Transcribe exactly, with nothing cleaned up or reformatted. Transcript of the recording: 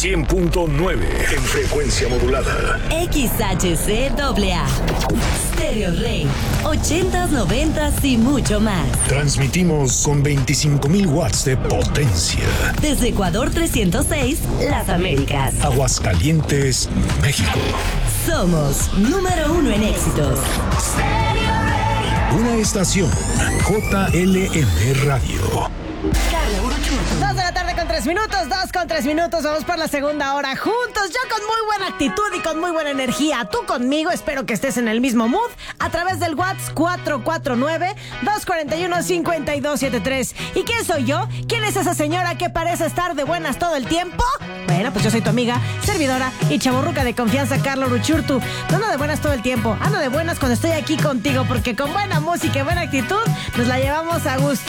cien punto nueve en frecuencia modulada. X H C A A. Stereo Rey. ochentas, noventas y mucho más. Transmitimos con veinticinco mil watts de potencia. Desde Ecuador trescientos seis, Las Américas. Aguascalientes, México. Somos número uno en éxitos. Una estación J L M Radio. Dos de la tarde con tres minutos, dos con tres minutos, vamos por la segunda hora juntos, yo con muy buena actitud y con muy buena energía, tú conmigo, espero que estés en el mismo mood, a través del WhatsApp cuatro cuatro nueve, dos cuatro uno, cinco dos siete tres. ¿Y quién soy yo? ¿Quién es esa señora que parece estar de buenas todo el tiempo? Bueno, pues yo soy tu amiga, servidora y chavorruca de confianza, Carla Uruchurtu. No ando de buenas todo el tiempo, ando de buenas cuando estoy aquí contigo, porque con buena música y buena actitud nos la llevamos a gusto.